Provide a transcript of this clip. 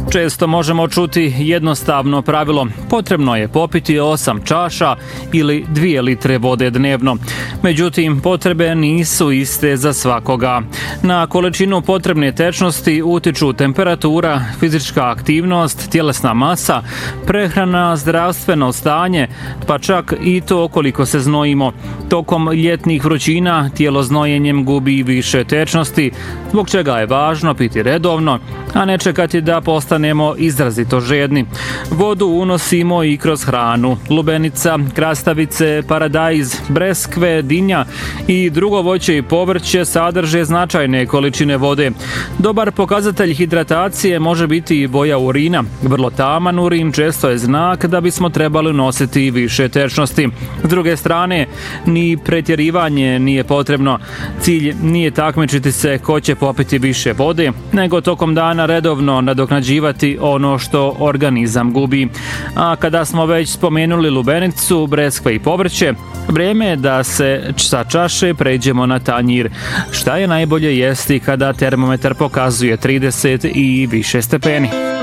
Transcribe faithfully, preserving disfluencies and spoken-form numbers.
Često možemo čuti jednostavno pravilo: potrebno je popiti osam čaša ili dvije litre vode dnevno. Međutim, potrebe nisu iste za svakoga. Na količinu potrebne tečnosti utiču temperatura, fizička aktivnost, tjelesna masa, prehrana, zdravstveno stanje, pa čak i to koliko se znojimo. Tokom ljetnih vrućina tijelo znojenjem gubi više tečnosti, zbog čega je važno piti redovno, a ne čekati da postanemo izrazito žedni. Vodu unosimo i kroz hranu. Lubenica, krastavice, paradajz, breskve, dinja i drugo voće i povrće sadrže značajne količine vode. Dobar pokazatelj hidratacije može biti i boja urina. Vrlo taman urin često je znak da bismo trebali nositi više tečnosti. S druge strane, ni pretjerivanje nije potrebno. Cilj nije takmičiti se ko će popiti više vode, nego tokom dana redovno nadoknađivati ono što organizam gubi. A kada smo već spomenuli lubenicu, breskve i povrće, vrijeme je da se sa čaše pređemo na tanjir. Šta je najbolje jesti kada termometar pokazuje trideset i više stepeni?